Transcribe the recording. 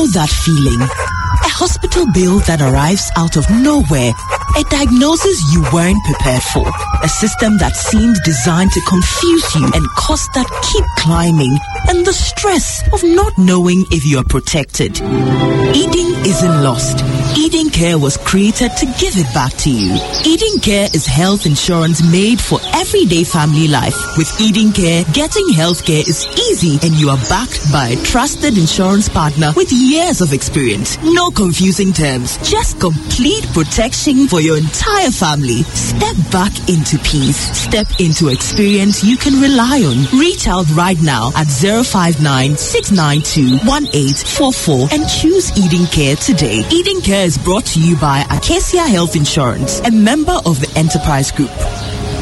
know that feeling. A hospital bill that arrives out of nowhere. A diagnosis you weren't prepared for. A system that seemed designed to confuse you and costs that keep climbing. And the stress of not knowing if you are protected. Eden isn't lost. Eden Care was created to give it back to you. Eden Care is health insurance made for everyday family life. With Eden Care, getting health care is easy and you are backed by a trusted insurance partner with years of experience. No confusing terms. Just complete protection for your entire family. Step back into peace. Step into experience you can rely on. Reach out right now at 059-692-1844 and choose Eden Care today. Eden Care is brought to you by Acacia Health Insurance, a member of the Enterprise Group.